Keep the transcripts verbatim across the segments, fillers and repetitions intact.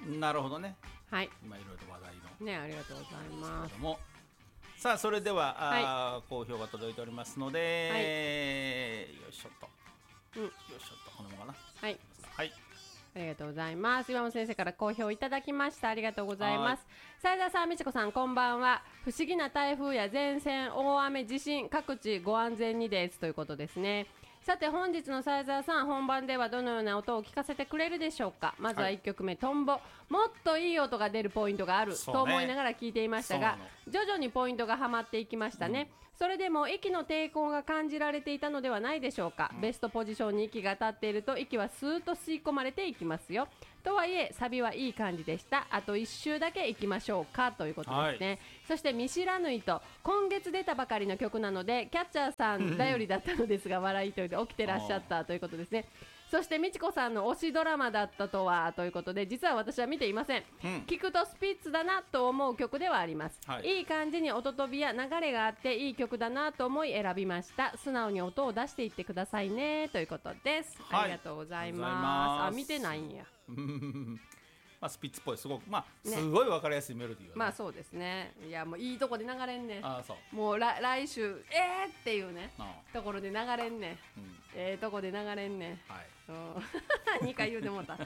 なるほどね。 はい。 今いろいろと話題のね、ありがとうございます。 もさあそれでは、 はい、 あ好評が届いておりますので、はい、よいしょっと、うん、よいしょっとこのままかな。 はい。 はい。 ありがとうございます。岩本先生から好評いただきました。ありがとうございます。斉田さん、美智子さん、こんばんは。不思議な台風や前線、大雨、地震、各地ご安全にですということですね。さて本日の斉沢さん、本番ではどのような音を聞かせてくれるでしょうか。まずはいっきょくめ、はい、トンボ。もっといい音が出るポイントがある、ね、と思いながら聞いていましたが、徐々にポイントがはまっていきましたね、うん、それでも息の抵抗が感じられていたのではないでしょうか、うん、ベストポジションに息が立っていると息はスーッと吸い込まれていきますよ。とはいえサビはいい感じでした。あといっ周だけ行きましょうかということですね、はい、そして見知らぬいと今月出たばかりの曲なのでキャッチャーさん頼りだったのですが笑いといて起きてらっしゃったということですね。そして美智子さんの推しドラマだったとはということで、実は私は見ていません、うん、聞くとスピッツだなと思う曲ではあります、はい、いい感じに音飛びや流れがあっていい曲だなと思い選びました。素直に音を出していってくださいねということです、はい、ありがとうございます。あ、見てないんやまあ、スピッツっぽいすごく、まあ、すごい分かりやすいメロディーよね。 まあそうですね。いやもういいとこで流れんねん。 あそうもう来来週えーっていうねところで流れんねん、うん、ええー、とこで流れんねん、はい、にかい言うてもうた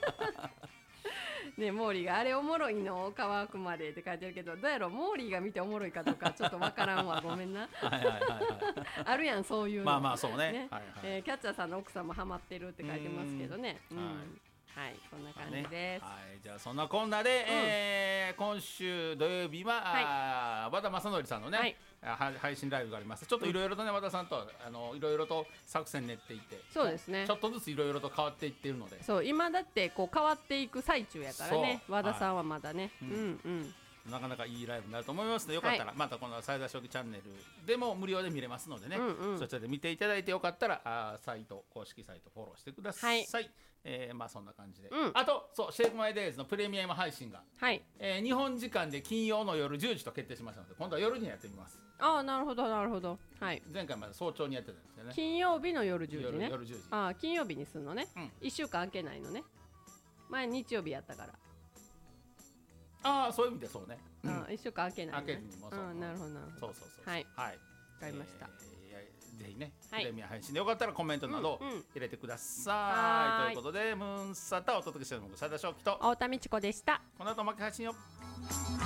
ね、モーリーがあれおもろいの乾くまでって書いてるけど、どうやろモーリーが見ておもろいかどうかちょっとわからんわごめんなあるやんそういうの。 まあまあそうね、ね、はいはい、 えー、キャッチャーさんの奥さんもハマってるって書いてますけどね、うん、はいはい、そんな感じです、ね、 はい、じゃあそんなこんなで、うん、えー、今週土曜日は、はい、和田正則さんのね、はい、配信ライブがあります。ちょっといろいろとね、和田さんとあのいろいろと作戦練っていて、 そうですね、 ちょっとずついろいろと変わっていっているので、 そう今だってこう変わっていく最中やからね、和田さんはまだね、はい、うんうん、 なかなかいいライブになると思いますので、よかったら、はい、またこの斉田将棋チャンネルでも無料で見れますのでね、うんうん、そちらで見ていただいてよかったらあサイト公式サイトフォローしてください、はい、えー、まあそんな感じで、うん、あとそうシェイクマイデイズのプレミアム配信が、はい、えー、日本時間で金曜の夜じゅうじと決定しましたので、今度は夜にやってみます。 ああなるほどなるほど、はい、 前回まで早朝にやってたんですよね。 金曜日の夜じゅうじね。 夜、夜じゅうじ。 ああ金曜日にするのね、うん、いっしゅうかん空けないのね。前日曜日やったから。 ああそういう意味でそうね、 うん、いっしゅうかん空けないのね。 空けずにもそう、 うん、なるほどなるほど。 そうそうそう、 はいはい、 わかりました、 えー、ぜひね、 はい、 プレミア配信でよかったらコメントなど入れてください、うんうん、ということでムーンサタをお届けしているのが斉田将棋と太田美智子でした。 この後巻き配信よ。